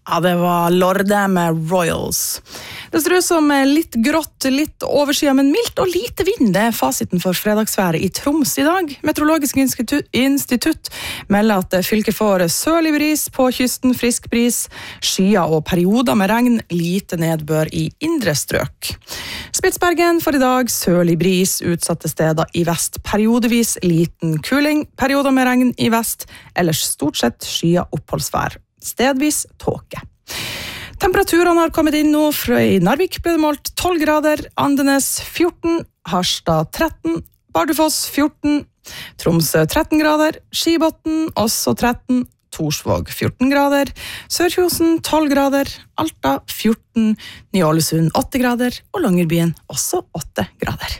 Ja, det var Lorde med Royals. Det ser ut som litt grått, litt overskyet, men mildt og lite vind. Det er fasiten for fredagsværet i Troms i dag. Meteorologisk institutt melder at fylket får sørlig bris på kysten, frisk bris, skyer og perioder med regn, lite nedbør i indre strøk. Spitsbergen for i dag, sørlig bris, utsatte steder i vest, periodevis liten kuling, perioder med regn i vest, ellers stort sett skyer oppholdsvær. Stedvis tåke. Temperaturene har kommet inn nå, fra i Narvik ble det målt 12 grader, Andenes 14, Harstad 13, Bardufoss 14, Tromsø 13 grader, Skibotn også 13, Torsvåg 14 grader, Sørkjosen 12 grader, Alta 14, Ny-Ålesund 8 grader og Longyearbyen også 8 grader.